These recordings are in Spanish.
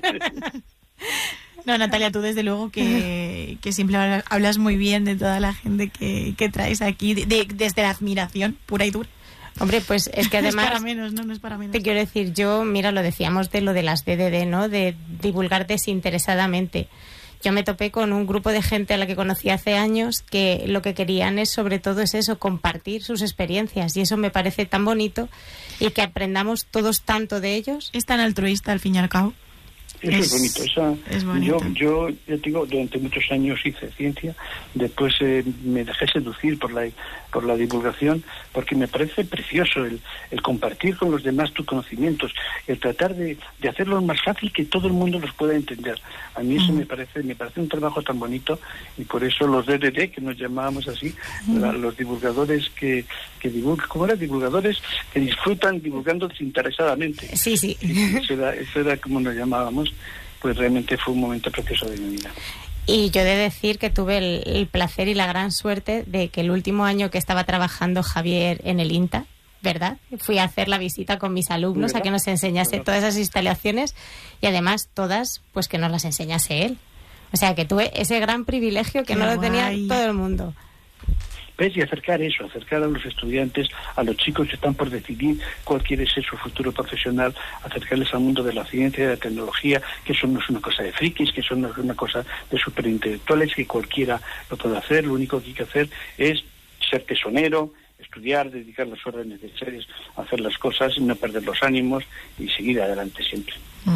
No, Natalia, tú desde luego que siempre hablas muy bien de toda la gente que traes aquí, desde la admiración pura y dura. Hombre, pues es que además... No es para menos, no es para menos. Te quiero decir, yo, mira, lo decíamos de lo de las DDD, ¿no? De divulgar desinteresadamente. Yo me topé con un grupo de gente a la que conocí hace años que lo que querían es, sobre todo, es eso, compartir sus experiencias. Y eso me parece tan bonito y que aprendamos todos tanto de ellos. Es tan altruista, al fin y al cabo. Eso es bonito. Yo te digo, durante muchos años hice ciencia, después me dejé seducir por la divulgación, porque me parece precioso el compartir con los demás tus conocimientos, el tratar de hacerlo más fácil que todo el mundo los pueda entender. A mí eso me parece un trabajo tan bonito, y por eso los DDD, que nos llamábamos así, los divulgadores que divulgan, ¿cómo era? Divulgadores que disfrutan divulgando desinteresadamente. Sí. Eso era como nos llamábamos. Pues realmente fue un momento precioso de mi vida. Y yo he de decir que tuve el placer y la gran suerte de que el último año que estaba trabajando Javier en el INTA, ¿verdad? Fui a hacer la visita con mis alumnos a que nos enseñase todas esas instalaciones, y además todas, pues que nos las enseñase él. O sea que tuve ese gran privilegio que no lo tenía todo el mundo. ¿Ves? Y acercar a los estudiantes, a los chicos que están por decidir cuál quiere ser su futuro profesional, acercarles al mundo de la ciencia y de la tecnología, que eso no es una cosa de frikis, que eso no es una cosa de superintelectuales, que cualquiera lo puede hacer. Lo único que hay que hacer es ser tesonero, estudiar, dedicar las horas necesarias a hacer las cosas, no perder los ánimos y seguir adelante siempre.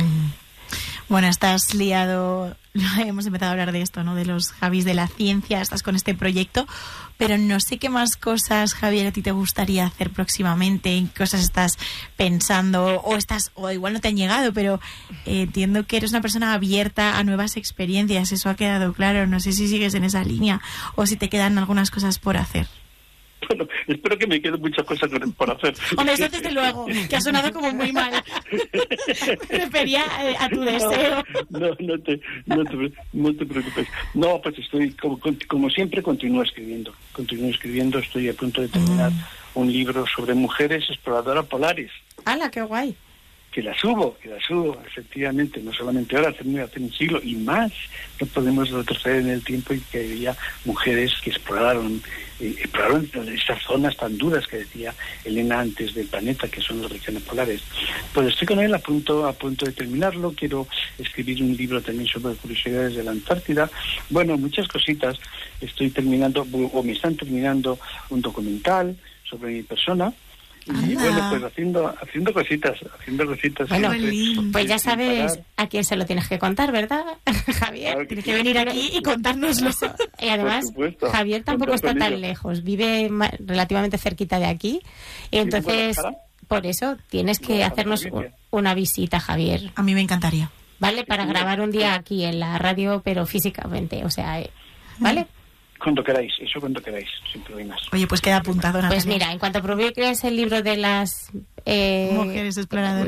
Bueno, estás liado, hemos empezado a hablar de esto, ¿no? De los Javis de la ciencia, estás con este proyecto, pero no sé qué más cosas, Javier, a ti te gustaría hacer próximamente, en qué cosas estás pensando, o igual no te han llegado, pero entiendo que eres una persona abierta a nuevas experiencias, eso ha quedado claro, no sé si sigues en esa línea o si te quedan algunas cosas por hacer. Bueno, espero que me queden muchas cosas por hacer. Hombre, eso desde luego, que ha sonado como muy mal. Me refería a tu deseo. No te preocupes. No, pues estoy, como siempre, continúo escribiendo. Estoy a punto de terminar un libro sobre mujeres exploradoras polares. ¡Hala, qué guay! Que la subo, efectivamente, no solamente ahora, hace un siglo y más. No podemos retroceder en el tiempo y que había mujeres que exploraron esas zonas tan duras que decía Elena antes del planeta, que son las regiones polares. Pues estoy con él a punto de terminarlo. Quiero escribir un libro también sobre curiosidades de la Antártida. Bueno, muchas cositas. Estoy terminando, o me están terminando, un documental sobre mi persona. Y bueno, pues haciendo cositas. Bueno, pues ya sabes a quién se lo tienes que contar, ¿verdad, Javier? Claro tienes que venir aquí y contárnoslo. Y además, Javier tampoco está tan lejos, vive relativamente cerquita de aquí. Y entonces, por eso, tienes que hacernos una visita, Javier. A mí me encantaría. ¿Vale? Para grabar un día aquí en la radio, pero físicamente, o sea, ¿vale? Cuando queráis, sin problemas. Oye, pues queda apuntado, Natalia. Pues mira, en cuanto publiques el libro de las mujeres exploradoras,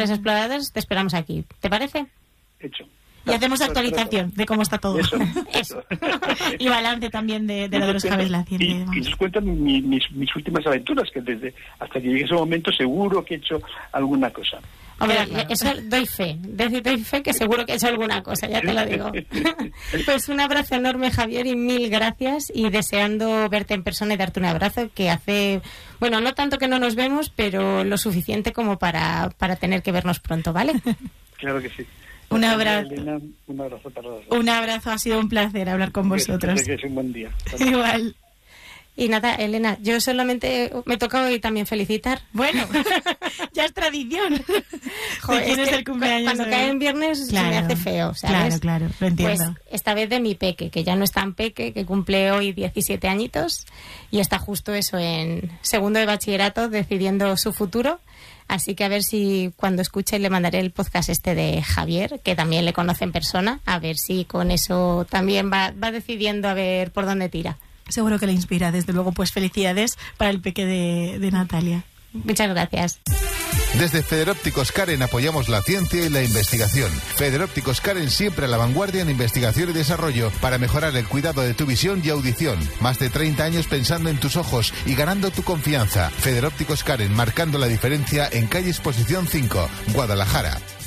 te esperamos aquí. ¿Te parece? Hecho. Y hacemos actualización de cómo está todo. Eso. Y balance también de lo de los Javis de la ciencia. Y les cuento mis últimas aventuras, que hasta que llegue ese momento seguro que he hecho alguna cosa. Hombre, eso doy fe que seguro que he hecho alguna cosa, ya te lo digo. Pues un abrazo enorme, Javier, y mil gracias, y deseando verte en persona y darte un abrazo, que hace, bueno, no tanto que no nos vemos, pero lo suficiente como para tener que vernos pronto, ¿vale? Claro que sí. Un abrazo. Elena, un abrazo para los dos. Un abrazo, ha sido un placer hablar con vosotros. Que es un buen día. Igual. Y nada, Elena, yo solamente me toca hoy también felicitar. Bueno, ya es tradición. Joder, ¿Quién es el cumpleaños? Cuando cae en viernes se me hace feo, ¿sabes? Claro, lo entiendo. Pues esta vez de mi peque, que ya no es tan peque, que cumple hoy 17 añitos y está justo eso en segundo de bachillerato decidiendo su futuro. Así que a ver si cuando escuche le mandaré el podcast de Javier, que también le conoce en persona, a ver si con eso también va decidiendo a ver por dónde tira. Seguro que le inspira, desde luego, pues felicidades para el peque de Natalia. Muchas gracias. Desde Federópticos Karen apoyamos la ciencia y la investigación. Federópticos Karen siempre a la vanguardia en investigación y desarrollo para mejorar el cuidado de tu visión y audición. Más de 30 años pensando en tus ojos y ganando tu confianza. Federópticos Karen, marcando la diferencia en calle Exposición 5, Guadalajara.